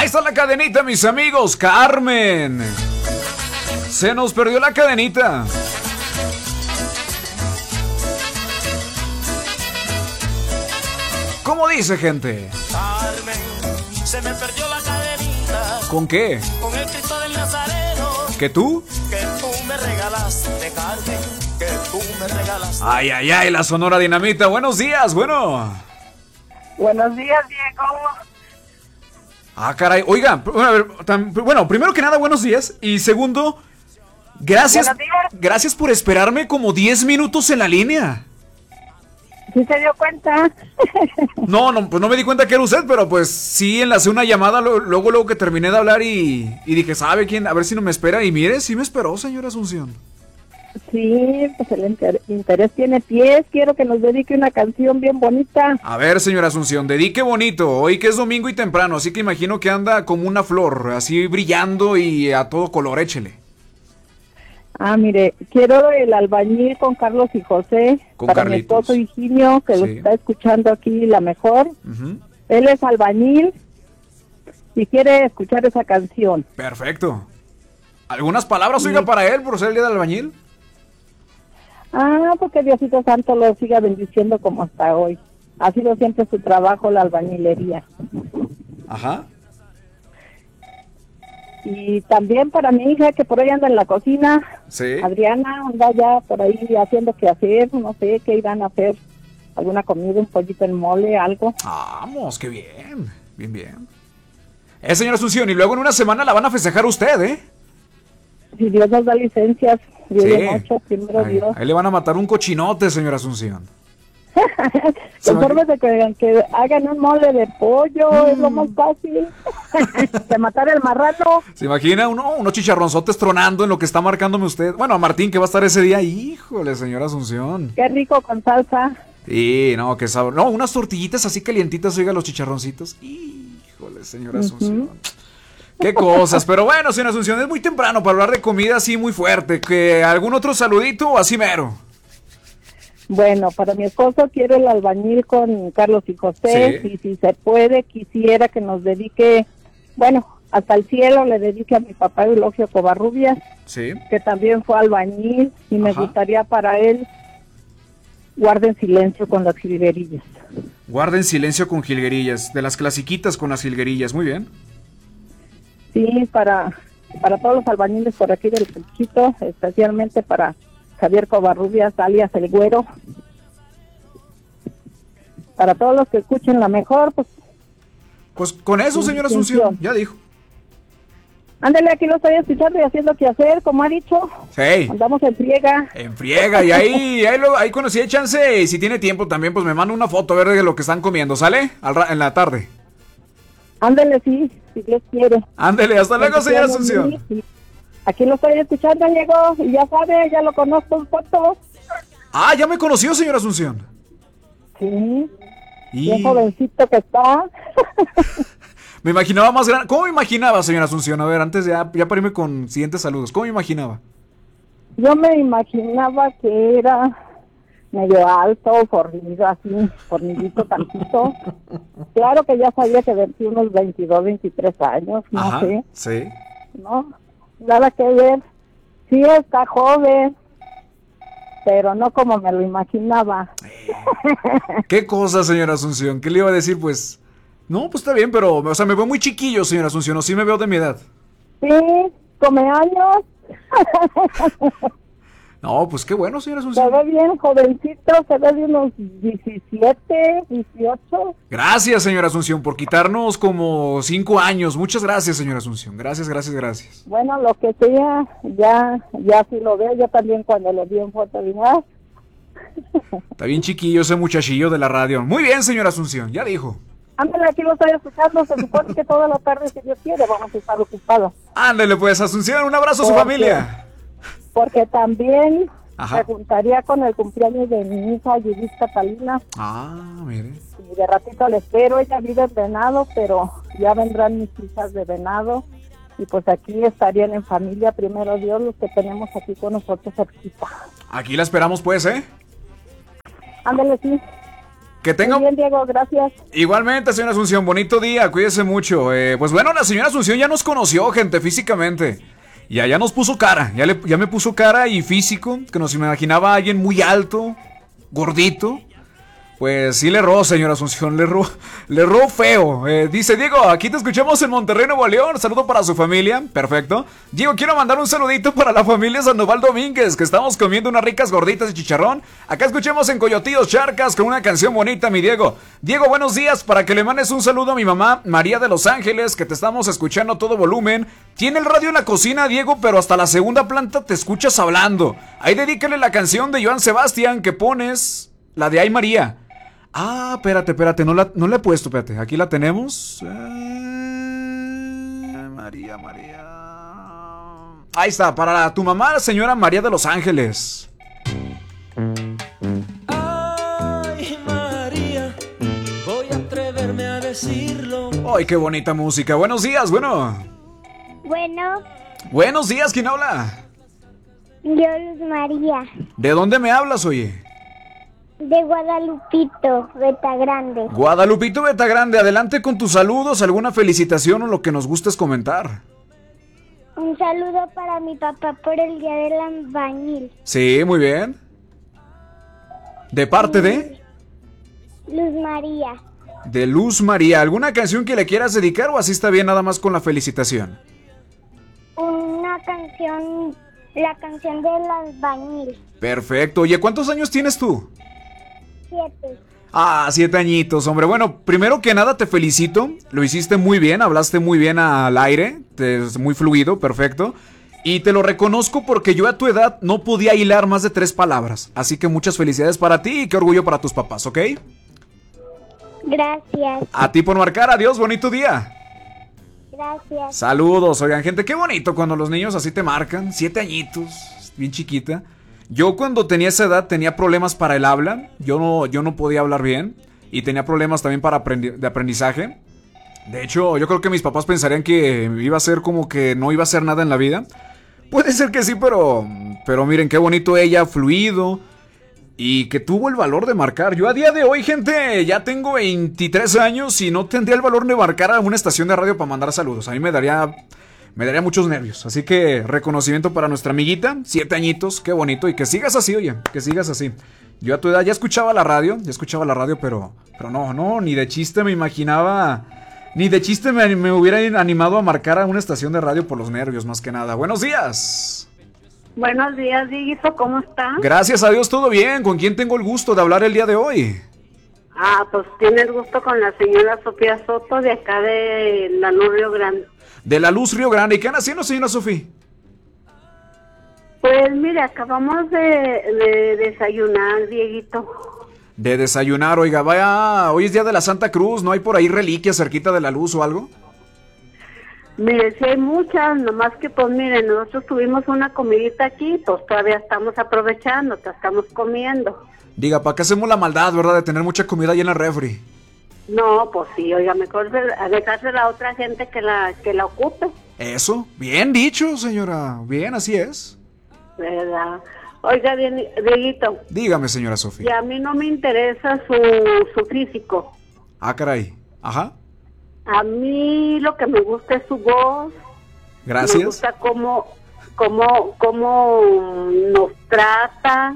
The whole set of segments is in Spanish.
Ahí está la cadenita, mis amigos. Carmen. Se nos perdió la cadenita. ¿Cómo dice, gente? Carmen, se me perdió la cadenita. ¿Con qué? Con el Cristo del Nazareno. ¿Que tú? Que tú me regalaste, Carmen. Que tú me regalaste. Ay, ay, ay, la Sonora Dinamita. Buenos días, bueno. Buenos días, Diego. Ah, caray. Oiga, bueno, a ver, bueno, primero que nada, buenos días. Y segundo, gracias. Buenos días. Gracias por esperarme como 10 minutos en la línea. ¿Sí se dio cuenta? No, pues no me di cuenta que era usted, pero pues sí enlacé una llamada luego que terminé de hablar y dije, ¿sabe quién? A ver si no me espera. Y mire, sí me esperó, señora Asunción. Sí, pues el interés tiene pies. Quiero que nos dedique una canción bien bonita. A ver, señora Asunción, dedique bonito. Hoy que es domingo y temprano, así que imagino que anda como una flor, así brillando y a todo color, échele. Ah, mire, quiero el albañil con Carlos y José. Con para Carlitos. mi esposo Higinio, que Sí. lo está escuchando aquí la mejor. Uh-huh. Él es albañil y quiere escuchar esa canción. Perfecto. ¿Algunas palabras, oiga, para él por ser el día del albañil? Ah, porque Diosito Santo lo siga bendiciendo como hasta hoy. Ha sido siempre su trabajo, la albañilería. Ajá. Y también para mi hija, que por ahí anda en la cocina. Sí. Adriana anda ya por ahí haciendo qué hacer, no sé qué irán a hacer. Alguna comida, un pollito en mole, algo. Vamos, qué bien. Bien, bien. Señora Asunción, y luego en una semana la van a festejar usted, ¿eh? Si Dios nos da licencias, Dios Sí. de noche, primero Ahí, Dios. ahí le van a matar un cochinote, señora Asunción. ¿Se Confórmese que hagan un mole de pollo, es lo más fácil. De matar el marrano. ¿Se imagina unos chicharronzotes tronando en lo que está marcándome usted? Bueno, a Martín, que va a estar ese día. Híjole, señora Asunción. Qué rico con salsa. Sí, no, qué sabor. No, unas tortillitas así calientitas, oiga, los chicharroncitos. Híjole, señora Asunción. Qué cosas, pero bueno, señora Asunción, es muy temprano para hablar de comida así muy fuerte. ¿Que algún otro saludito o así mero? Bueno, para mi esposo quiero el albañil con Carlos y José. Sí. Y si se puede, quisiera que nos dedique, bueno, hasta el cielo le dedique a mi papá Eulogio Covarrubias, Sí. que también fue albañil, y me Ajá. gustaría para él guarden silencio con las jilguerillas. Guarden silencio con jilguerillas, de las clasiquitas con las jilguerillas, muy bien. Sí, para todos los albañiles por aquí del Puchito, especialmente para Javier Covarrubias, alias El Güero. Para todos los que escuchen la mejor, pues Pues con eso, señora Asunción, ya dijo. ándale, aquí lo estoy escuchando y haciendo qué hacer, como ha dicho. Sí. Andamos en friega. En friega, y ahí conocí el chance, y si tiene tiempo también, pues me manda una foto a ver de lo que están comiendo, ¿sale? En la tarde. Ándale, sí, si Dios quiere. Ándele, hasta luego, señora Asunción. Sí. Aquí lo estoy escuchando, Diego, y ya sabe, ya lo conozco en fotos. Ah, ya me conoció, señora Asunción. Sí, Y bien jovencito que está. me imaginaba más grande. ¿Cómo me imaginaba, señora Asunción? A ver, antes ya para irme con siguientes saludos. ¿Cómo me imaginaba? Yo me imaginaba que era medio alto, fornido así, fornidito tantito. Claro que ya sabía que de unos 22, 23 años, no Ajá, sé, sí. ¿no? Nada que ver. Sí está joven, pero no como me lo imaginaba. ¿Qué cosa, señora Asunción? ¿Qué le iba a decir? Pues, no, pues está bien, pero, o sea, me veo muy chiquillo, señora Asunción, o sí me veo de mi edad. Sí, come años. No, pues qué bueno, señora Se Asunción. ve bien jovencito, se ve de unos 17, 18. Gracias, señora Asunción, por quitarnos como 5 años. Muchas gracias, señora Asunción. Gracias, gracias, gracias. Bueno, lo que sea, ya sí lo veo. Yo también cuando lo vi en foto dije, ah, Está bien chiquillo ese muchachillo de la radio. Muy bien, señora Asunción, ya dijo. ándale, aquí lo estoy escuchando. Se supone que toda la tarde, si Dios quiere, vamos a estar ocupados. Ándele pues, Asunción, un abrazo a su Porque- familia. Porque también Ajá. me juntaría con el cumpleaños de mi hija Judith Catalina. Ah, mire. Y de ratito la espero. Ella vive en Venado, pero ya vendrán mis hijas de Venado. Y pues aquí estarían en familia, primero Dios, los que tenemos aquí con nosotros cerquita. Aquí la esperamos pues, ¿eh? Ándale, sí. Que tenga... Muy bien, Diego, gracias. Igualmente, señora Asunción, bonito día, cuídese mucho. Pues bueno, la señora Asunción ya nos conoció, gente, físicamente. Ya nos puso cara, ya me puso cara y físico, que nos imaginaba a alguien muy alto, gordito. Pues sí le erró, señora Asunción, le erró feo. Dice Diego, aquí te escuchamos en Monterrey, Nuevo León. Saludo para su familia, perfecto. Diego, quiero mandar un saludito para la familia Sandoval Domínguez, que estamos comiendo unas ricas gorditas de chicharrón. Acá escuchemos en Coyotillos Charcas con una canción bonita, mi Diego. Diego, buenos días, para que le mandes un saludo a mi mamá, María de Los Ángeles, que te estamos escuchando a todo volumen. Tiene el radio en la cocina, Diego, pero hasta la segunda planta te escuchas hablando. Ahí dedícale la canción de Joan Sebastián que pones, la de Ay María. Ah, espérate, no la he puesto, espérate, aquí la tenemos. María. Ahí está, para tu mamá, la señora María de Los Ángeles. Ay, María, voy a atreverme a decirlo. Ay, qué bonita música, buenos días, Bueno, Buenos días, ¿quién habla? yo Luz María, ¿De dónde me hablas, oye? de Guadalupito, Beta Grande. Guadalupito Beta Grande, adelante con tus saludos, alguna felicitación o lo que nos gustes comentar. Un saludo para mi papá por el día del albañil. Sí, muy bien. ¿De parte de? Luz María, De Luz María. ¿Alguna canción que le quieras dedicar o así está bien nada más con la felicitación? una canción, la canción del albañil. Perfecto. Oye, ¿cuántos años tienes tú? 7. Ah, 7 añitos, hombre. Bueno, primero que nada te felicito. Lo hiciste muy bien, hablaste muy bien al aire. Es muy fluido, perfecto. Y te lo reconozco porque yo a tu edad no podía hilar más de 3 palabras. Así que muchas felicidades para ti y qué orgullo para tus papás, ¿ok? Gracias, A ti por marcar, adiós, bonito día. gracias. Saludos, oigan, gente, qué bonito cuando los niños así te marcan. 7 añitos, bien chiquita. Yo cuando tenía esa edad tenía problemas para el habla. Yo no podía hablar bien. Y tenía problemas también de aprendizaje. De hecho, yo creo que mis papás pensarían que iba a ser como que no iba a hacer nada en la vida. Puede ser que sí, pero miren, qué bonito ella, fluido. Y que tuvo el valor de marcar. Yo a día de hoy, gente, ya tengo 23 años y no tendría el valor de marcar a una estación de radio para mandar saludos. A mí me daría muchos nervios. Así que reconocimiento para nuestra amiguita, 7 añitos, qué bonito. Y que sigas así, oye, que sigas así. Yo a tu edad ya escuchaba la radio, pero no, ni de chiste me imaginaba, ni de chiste me hubiera animado a marcar a una estación de radio por los nervios, más que nada. Buenos días. Buenos días, Dieguito, ¿cómo está? Gracias a Dios, todo bien. ¿Con quién tengo el gusto de hablar el día de hoy? Pues tiene el gusto con la señora Sofía Soto de acá de La Luz Río Grande. De La Luz Río Grande. ¿Y qué han haciendo, señora Sofía? Pues mire, acabamos de desayunar, Dieguito. De desayunar, oiga, vaya, hoy es día de la Santa Cruz, ¿no hay por ahí reliquias cerquita de la luz o algo? Mire, sí hay muchas, nomás que pues mire, nosotros tuvimos una comidita aquí, pues todavía estamos aprovechando, estamos comiendo. Diga, ¿para qué hacemos la maldad, verdad, de tener mucha comida ahí en el refri? No, pues sí, oiga, mejor dejársela a otra gente que la ocupe. Eso, bien dicho, señora, bien, así es. ¿Verdad? Oiga, Dieguito. Dígame, señora Sofía. Y a mí no me interesa su físico. Ah, caray, ajá. A mí lo que me gusta es su voz. Gracias. Me gusta cómo nos trata.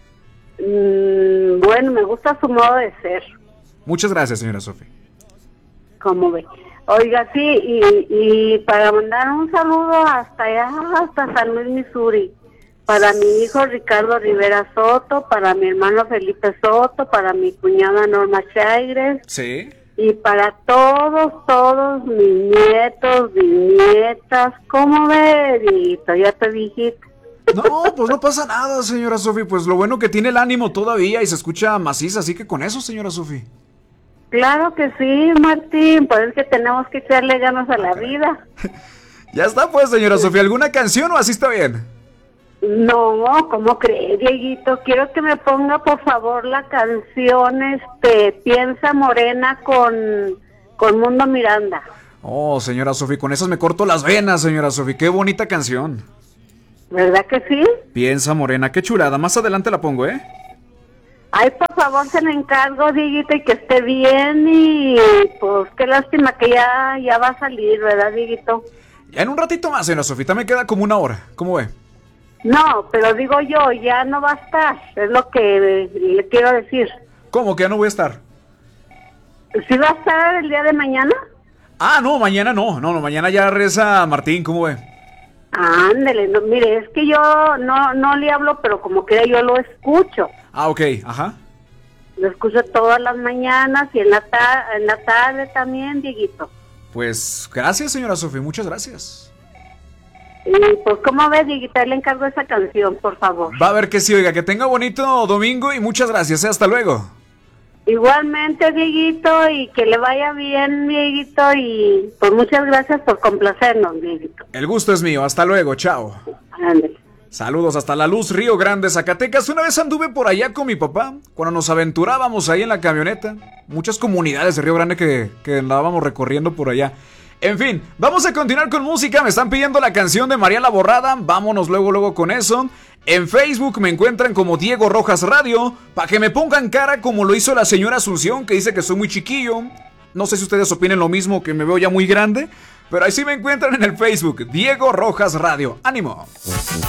Bueno, me gusta su modo de ser. Muchas gracias, señora Sofía. ¿Cómo ve? Oiga, sí, y para mandar un saludo hasta allá, hasta San Luis, Missouri. Para mi hijo Ricardo Rivera Soto, para mi hermano Felipe Soto, para mi cuñada Norma Chaigres. Sí. Y para todos mis nietos, bisnietas, ¿cómo ves, Dieguito? Ya te dijiste. No, pues no pasa nada, señora Sofía. Pues lo bueno que tiene el ánimo todavía y se escucha maciza, así que con eso, señora Sofía. Claro que sí, Martín, pues es que tenemos que echarle ganas a la vida. Ya está, pues, señora Sofía. ¿Alguna canción o así está bien? No, ¿cómo crees, Dieguito? Quiero que me ponga, por favor, la canción, Piensa Morena con Mundo Miranda. Oh, señora Sofía, con esas me corto las venas, señora Sofía. Qué bonita canción. ¿Verdad que sí? Piensa Morena, qué chulada. Más adelante la pongo, ¿eh? Ay, por favor, se le encargo, Dieguito, y que esté bien. Y pues qué lástima que ya va a salir, ¿verdad, Dieguito? Ya en un ratito más, señora Sofía, me queda como una hora. ¿Cómo ve? No, pero digo yo, ya no va a estar, es lo que le quiero decir. ¿Cómo que ya no voy a estar? ¿Sí va a estar el día de mañana? Ah, no, mañana no, mañana ya reza Martín, ¿cómo ve? Ándele, no, mire, es que yo no le hablo, pero como que yo lo escucho. Ah, ok, ajá. Lo escucho todas las mañanas y en la tarde también, Dieguito. Pues gracias, señora Sofía, muchas gracias. Y pues, ¿cómo ves, Dieguito? Le encargo esa canción, por favor. Va a ver que sí, oiga, que tenga bonito domingo y muchas gracias, hasta luego. Igualmente, Dieguito, y que le vaya bien, Dieguito, y pues muchas gracias por complacernos, Dieguito. El gusto es mío, hasta luego, chao. Ándale. Saludos hasta La Luz, Río Grande, Zacatecas. Una vez anduve por allá con mi papá, cuando nos aventurábamos ahí en la camioneta. Muchas comunidades de Río Grande que andábamos recorriendo por allá. En fin, vamos a continuar con música. Me están pidiendo la canción de María La Borrada. Vámonos luego con eso. En Facebook me encuentran como Diego Rojas Radio, para que me pongan cara como lo hizo la señora Asunción, que dice que soy muy chiquillo. No sé si ustedes opinen lo mismo, que me veo ya muy grande, pero ahí sí me encuentran en el Facebook, Diego Rojas Radio. ¡Ánimo!